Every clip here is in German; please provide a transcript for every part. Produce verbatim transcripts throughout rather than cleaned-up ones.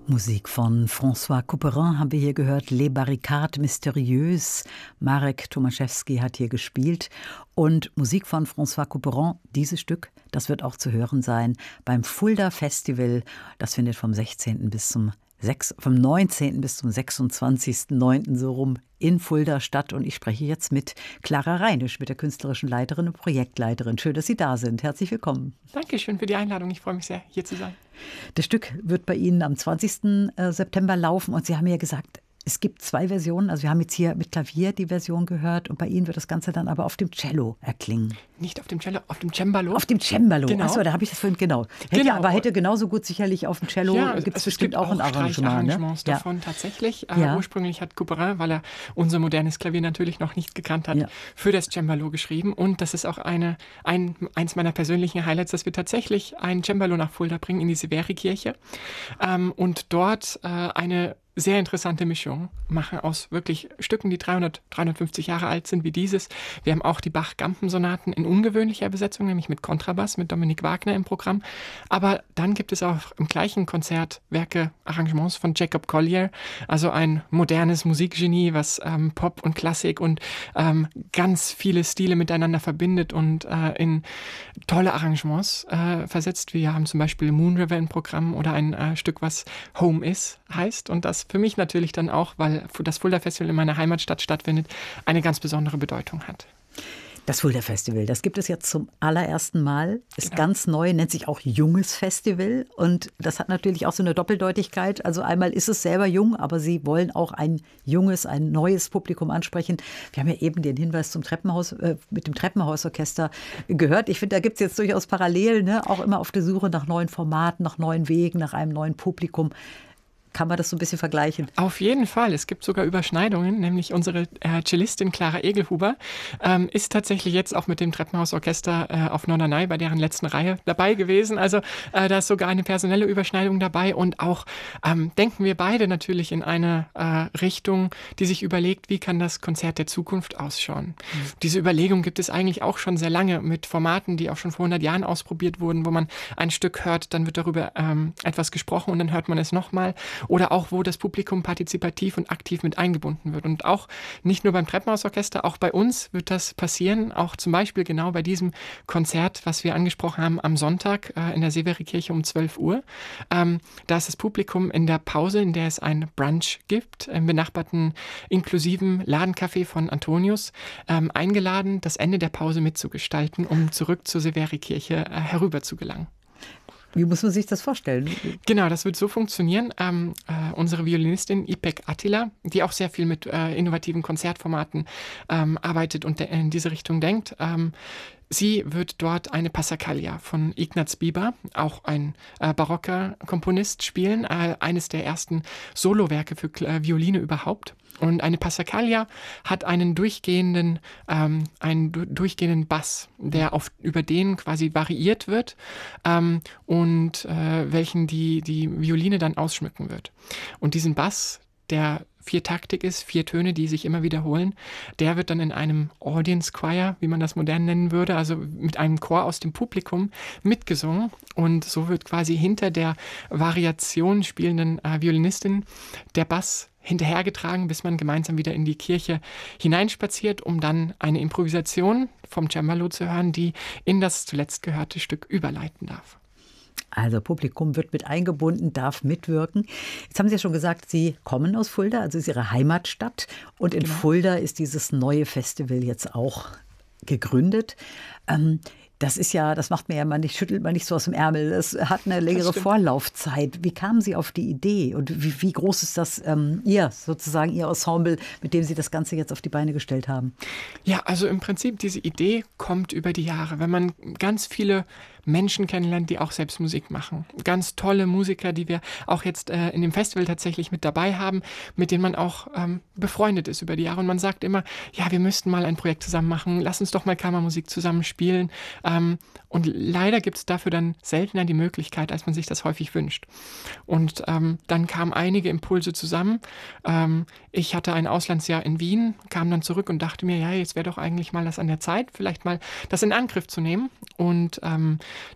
Musik von François Couperin haben wir hier gehört, Les Barricades Mystérieuses. Marek Tomaszewski hat hier gespielt. Und Musik von François Couperin, dieses Stück, das wird auch zu hören sein beim Fulda Festival. Das findet vom sechzehnten bis zum sechs, vom neunzehnten bis zum sechsundzwanzigsten neunten so rum in Fulda statt. Und ich spreche jetzt mit Clara Reinisch, mit der künstlerischen Leiterin und Projektleiterin. Schön, dass Sie da sind. Herzlich willkommen. Dankeschön für die Einladung. Ich freue mich sehr, hier zu sein. Das Stück wird bei Ihnen am zwanzigsten September laufen. Und Sie haben ja gesagt, es gibt zwei Versionen. Also wir haben jetzt hier mit Klavier die Version gehört. Und bei Ihnen wird das Ganze dann aber auf dem Cello erklingen. Nicht auf dem Cello, auf dem Cembalo. Auf dem Cembalo. Genau. Achso, da habe ich das vorhin, genau. Hätte genau. aber hätte genauso gut sicherlich auf dem Cello, ja, gibt es bestimmt gibt auch ein Arrangement. Arrangements Ne? davon, ja. tatsächlich. Ja. Äh, ursprünglich hat Couperin, weil er unser modernes Klavier natürlich noch nicht gekannt hat, ja. für das Cembalo geschrieben. Und das ist auch eine, ein, eins meiner persönlichen Highlights, dass wir tatsächlich ein Cembalo nach Fulda bringen in die Severi-Kirche ähm, und dort äh, eine sehr interessante Mischung machen aus wirklich Stücken, die dreihundert, dreihundertfünfzig Jahre alt sind, wie dieses. Wir haben auch die Bach-Gampen-Sonaten in ungewöhnlicher Besetzung, nämlich mit Kontrabass, mit Dominik Wagner im Programm. Aber dann gibt es auch im gleichen Konzert Werke, Arrangements von Jacob Collier, also ein modernes Musikgenie, was ähm, Pop und Klassik und ähm, ganz viele Stile miteinander verbindet und äh, in tolle Arrangements äh, versetzt. Wir haben zum Beispiel Moon River im Programm oder ein äh, Stück, was Home Is heißt und das für mich natürlich dann auch, weil das Fulda Festival in meiner Heimatstadt stattfindet, eine ganz besondere Bedeutung hat. Das Fulda Festival, das gibt es jetzt zum allerersten Mal, ist genau. ganz neu, nennt sich auch Junges Festival und das hat natürlich auch so eine Doppeldeutigkeit. Also einmal ist es selber jung, aber Sie wollen auch ein junges, ein neues Publikum ansprechen. Wir haben ja eben den Hinweis zum Treppenhaus, äh, mit dem Treppenhausorchester gehört. Ich finde, da gibt es jetzt durchaus Parallelen, ne? Auch immer auf der Suche nach neuen Formaten, nach neuen Wegen, nach einem neuen Publikum. Kann man das so ein bisschen vergleichen? Auf jeden Fall. Es gibt sogar Überschneidungen, nämlich unsere äh, Cellistin Clara Egelhuber ähm, ist tatsächlich jetzt auch mit dem Treppenhausorchester äh, auf Norderney bei deren letzten Reihe dabei gewesen. Also äh, da ist sogar eine personelle Überschneidung dabei und auch ähm, denken wir beide natürlich in eine äh, Richtung, die sich überlegt, wie kann das Konzert der Zukunft ausschauen. Mhm. Diese Überlegung gibt es eigentlich auch schon sehr lange mit Formaten, die auch schon vor hundert Jahren ausprobiert wurden, wo man ein Stück hört, dann wird darüber ähm, etwas gesprochen und dann hört man es nochmal. Oder auch, wo das Publikum partizipativ und aktiv mit eingebunden wird. Und auch nicht nur beim Treppenhausorchester, auch bei uns wird das passieren. Auch zum Beispiel genau bei diesem Konzert, was wir angesprochen haben am Sonntag äh, in der Severi-Kirche um zwölf Uhr. Ähm, da ist das Publikum in der Pause, in der es ein Brunch gibt, im benachbarten inklusiven Ladencafé von Antonius, ähm, eingeladen, das Ende der Pause mitzugestalten, um zurück zur Severi-Kirche äh, herüber zu gelangen. Wie muss man sich das vorstellen? Genau, das wird so funktionieren. Ähm, äh, unsere Violinistin Ipek Attila, die auch sehr viel mit äh, innovativen Konzertformaten ähm, arbeitet und de- in diese Richtung denkt, ähm, sie wird dort eine Passacaglia von Ignaz Bieber, auch ein äh, barocker Komponist, spielen, äh, eines der ersten Solowerke für äh, Violine überhaupt. Und eine Passacaglia hat einen durchgehenden, ähm, einen du- durchgehenden Bass, der auf, über den quasi variiert wird ähm, und äh, welchen die, die Violine dann ausschmücken wird. Und diesen Bass, der viertaktig ist, vier Töne, die sich immer wiederholen, der wird dann in einem Audience Choir, wie man das modern nennen würde, also mit einem Chor aus dem Publikum mitgesungen. Und so wird quasi hinter der Variation spielenden äh, Violinistin der Bass hinterhergetragen, bis man gemeinsam wieder in die Kirche hineinspaziert, um dann eine Improvisation vom Cembalo zu hören, die in das zuletzt gehörte Stück überleiten darf. Also Publikum wird mit eingebunden, darf mitwirken. Jetzt haben Sie ja schon gesagt, Sie kommen aus Fulda, also ist Ihre Heimatstadt. Und in genau. Fulda ist dieses neue Festival jetzt auch gegründet. Ähm, Das ist ja, das macht man ja mal nicht, schüttelt man nicht so aus dem Ärmel. Das hat eine längere Vorlaufzeit. Wie kamen Sie auf die Idee und wie, wie groß ist das ähm, Ihr, sozusagen Ihr Ensemble, mit dem Sie das Ganze jetzt auf die Beine gestellt haben? Ja, also im Prinzip diese Idee kommt über die Jahre, wenn man ganz viele Menschen kennenlernt, die auch selbst Musik machen. Ganz tolle Musiker, die wir auch jetzt äh, in dem Festival tatsächlich mit dabei haben, mit denen man auch ähm, befreundet ist über die Jahre. Und man sagt immer, ja, wir müssten mal ein Projekt zusammen machen, lass uns doch mal Kammermusik zusammen spielen. Ähm, und leider gibt es dafür dann seltener die Möglichkeit, als man sich das häufig wünscht. Und ähm, dann kamen einige Impulse zusammen. Ähm, ich hatte ein Auslandsjahr in Wien, kam dann zurück und dachte mir, ja, jetzt wäre doch eigentlich mal das an der Zeit, vielleicht mal das in Angriff zu nehmen. Und ähm,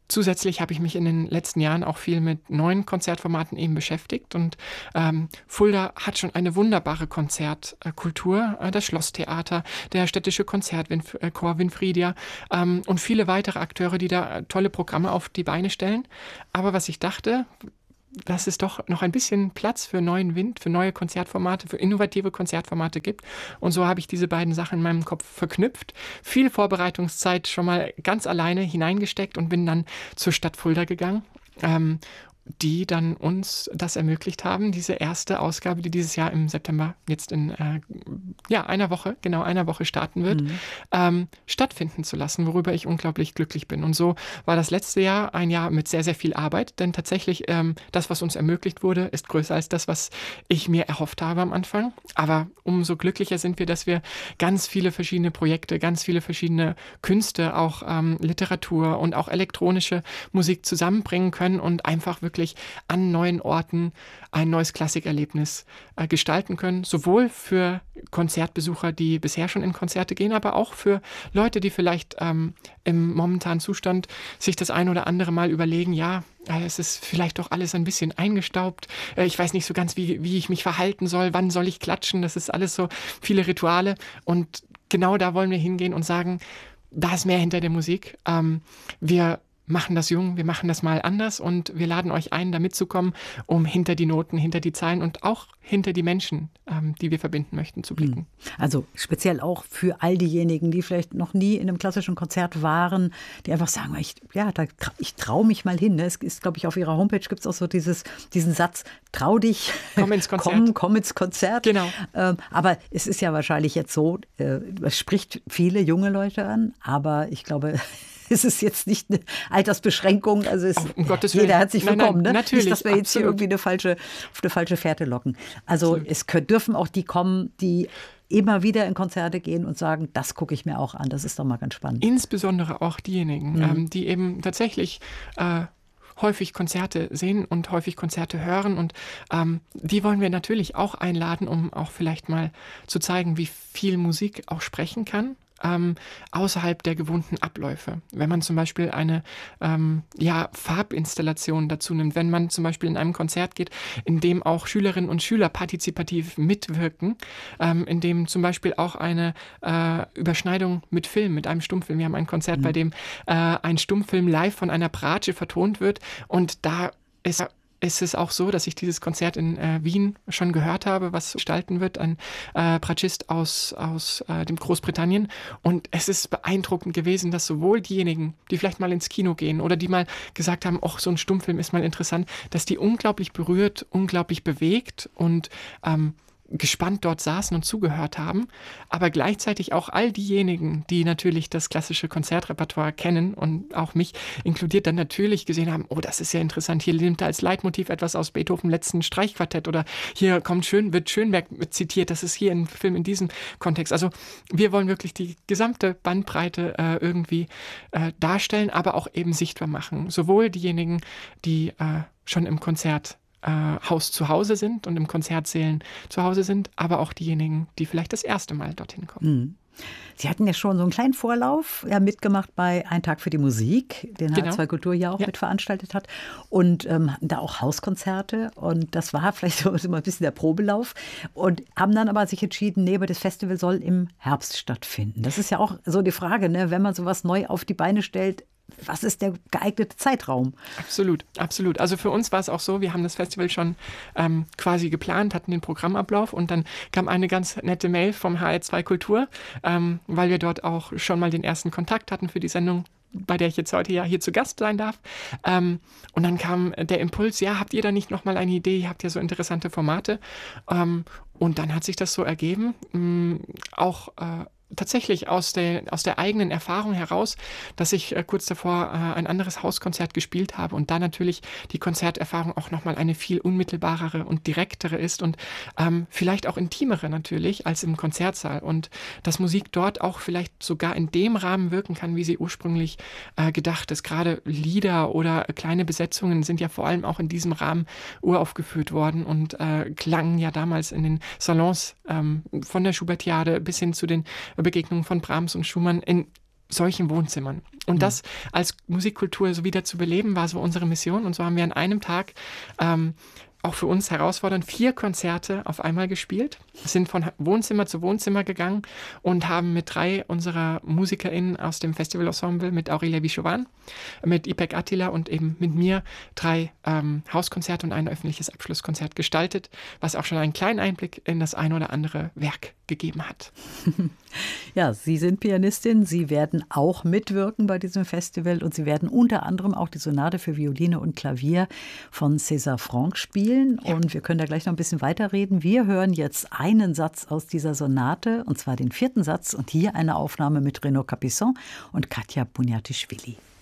Zusätzlich habe ich mich in den letzten Jahren auch viel mit neuen Konzertformaten eben beschäftigt und ähm, Fulda hat schon eine wunderbare Konzertkultur, äh, das Schlosstheater, der städtische Konzertchor Winfridia ähm, und viele weitere Akteure, die da tolle Programme auf die Beine stellen. Aber was ich dachte, dass es doch noch ein bisschen Platz für neuen Wind, für neue Konzertformate, für innovative Konzertformate gibt. Und so habe ich diese beiden Sachen in meinem Kopf verknüpft, viel Vorbereitungszeit schon mal ganz alleine hineingesteckt und bin dann zur Stadt Fulda gegangen, ähm, die dann uns das ermöglicht haben, diese erste Ausgabe, die dieses Jahr im September jetzt in äh, ja, einer Woche, genau einer Woche starten wird, mhm. ähm, stattfinden zu lassen, worüber ich unglaublich glücklich bin. Und so war das letzte Jahr ein Jahr mit sehr, sehr viel Arbeit, denn tatsächlich ähm, das, was uns ermöglicht wurde, ist größer als das, was ich mir erhofft habe am Anfang. Aber umso glücklicher sind wir, dass wir ganz viele verschiedene Projekte, ganz viele verschiedene Künste, auch ähm, Literatur und auch elektronische Musik zusammenbringen können und einfach wirklich an neuen Orten ein neues Klassikerlebnis äh, gestalten können, sowohl für Konzertbesucher, die bisher schon in Konzerte gehen, aber auch für Leute, die vielleicht ähm, im momentanen Zustand sich das ein oder andere Mal überlegen, ja, äh, es ist vielleicht doch alles ein bisschen eingestaubt, äh, ich weiß nicht so ganz, wie, wie ich mich verhalten soll, wann soll ich klatschen, das ist alles so viele Rituale und genau da wollen wir hingehen und sagen, da ist mehr hinter der Musik. Ähm, wir machen das jung, wir machen das mal anders und wir laden euch ein, da mitzukommen, um hinter die Noten, hinter die Zeilen und auch hinter die Menschen, ähm, die wir verbinden möchten, zu blicken. Also speziell auch für all diejenigen, die vielleicht noch nie in einem klassischen Konzert waren, die einfach sagen, ich, ja, da, ich traue mich mal hin. Es ist, glaube ich, auf ihrer Homepage gibt es auch so dieses, diesen Satz, trau dich, komm ins Konzert. komm, komm ins Konzert. Genau. Ähm, aber es ist ja wahrscheinlich jetzt so, äh, es spricht viele junge Leute an, aber ich glaube, es ist jetzt nicht eine Altersbeschränkung, also es, um Gottes jeder Willen. herzlich Nein, willkommen. nein, Ne? natürlich, nicht, dass wir jetzt hier absolut. irgendwie eine falsche, auf eine falsche Fährte locken. Also Absolut. es können, dürfen auch die kommen, die immer wieder in Konzerte gehen und sagen, das gucke ich mir auch an, das ist doch mal ganz spannend. Insbesondere auch diejenigen, Mhm. ähm, die eben tatsächlich äh, häufig Konzerte sehen und häufig Konzerte hören und ähm, die wollen wir natürlich auch einladen, um auch vielleicht mal zu zeigen, wie viel Musik auch sprechen kann. Ähm, außerhalb der gewohnten Abläufe. Wenn man zum Beispiel eine ähm, ja, Farbinstallation dazu nimmt, wenn man zum Beispiel in einem Konzert geht, in dem auch Schülerinnen und Schüler partizipativ mitwirken, ähm, in dem zum Beispiel auch eine äh, Überschneidung mit Film, mit einem Stummfilm. Wir haben ein Konzert, mhm. bei dem äh, ein Stummfilm live von einer Bratsche vertont wird und da ist ist es auch so, dass ich dieses Konzert in äh, Wien schon gehört habe, was gestalten wird, ein äh, Bratschist aus, aus äh, dem Großbritannien. Und es ist beeindruckend gewesen, dass sowohl diejenigen, die vielleicht mal ins Kino gehen oder die mal gesagt haben, ach, so ein Stummfilm ist mal interessant, dass die unglaublich berührt, unglaublich bewegt und ähm, gespannt dort saßen und zugehört haben, aber gleichzeitig auch all diejenigen, die natürlich das klassische Konzertrepertoire kennen und auch mich inkludiert, dann natürlich gesehen haben, oh, das ist ja interessant, hier nimmt er als Leitmotiv etwas aus Beethovens letzten Streichquartett oder hier kommt schön, wird Schönberg zitiert, das ist hier im Film in diesem Kontext. Also wir wollen wirklich die gesamte Bandbreite äh, irgendwie äh, darstellen, aber auch eben sichtbar machen. Sowohl diejenigen, die äh, schon im Konzert Haus zu Hause sind und im Konzertsälen zu Hause sind, aber auch diejenigen, die vielleicht das erste Mal dorthin kommen. Sie hatten ja schon so einen kleinen Vorlauf ja, mitgemacht bei Ein Tag für die Musik, den Genau. H zwei Kultur ja auch ja. mitveranstaltet hat und ähm, hatten da auch Hauskonzerte und das war vielleicht so immer ein bisschen der Probelauf und haben dann aber sich entschieden, nee, aber das Festival soll im Herbst stattfinden. Das ist ja auch so die Frage, ne, wenn man sowas neu auf die Beine stellt, was ist der geeignete Zeitraum? Absolut, absolut. Also für uns war es auch so, wir haben das Festival schon ähm, quasi geplant, hatten den Programmablauf und dann kam eine ganz nette Mail vom H zwei Kultur, ähm, weil wir dort auch schon mal den ersten Kontakt hatten für die Sendung, bei der ich jetzt heute ja hier zu Gast sein darf. Ähm, und dann kam der Impuls, ja, habt ihr da nicht nochmal eine Idee? Ihr habt ja so interessante Formate. Ähm, und dann hat sich das so ergeben, mh, auch äh, tatsächlich aus der, aus der eigenen Erfahrung heraus, dass ich äh, kurz davor äh, ein anderes Hauskonzert gespielt habe und da natürlich die Konzerterfahrung auch nochmal eine viel unmittelbarere und direktere ist und ähm, vielleicht auch intimere natürlich als im Konzertsaal und dass Musik dort auch vielleicht sogar in dem Rahmen wirken kann, wie sie ursprünglich äh, gedacht ist. Gerade Lieder oder kleine Besetzungen sind ja vor allem auch in diesem Rahmen uraufgeführt worden und äh, klangen ja damals in den Salons ähm, von der Schubertiade bis hin zu den Begegnungen von Brahms und Schumann in solchen Wohnzimmern. Und das als Musikkultur so wieder zu beleben, war so unsere Mission. Und so haben wir an einem Tag ähm, auch für uns herausfordernd vier Konzerte auf einmal gespielt, sind von Wohnzimmer zu Wohnzimmer gegangen und haben mit drei unserer MusikerInnen aus dem Festivalensemble, mit Aurelia Vichovan, mit Ipek Attila und eben mit mir drei ähm, Hauskonzerte und ein öffentliches Abschlusskonzert gestaltet, was auch schon einen kleinen Einblick in das ein oder andere Werk gegeben hat. Ja, Sie sind Pianistin, Sie werden auch mitwirken bei diesem Festival und Sie werden unter anderem auch die Sonate für Violine und Klavier von César Franck spielen. Ja. Und wir können da gleich noch ein bisschen weiterreden. Wir hören jetzt einen Satz aus dieser Sonate, und zwar den vierten Satz. Und hier eine Aufnahme mit Renaud Capisson und Katja Bunyatischvili.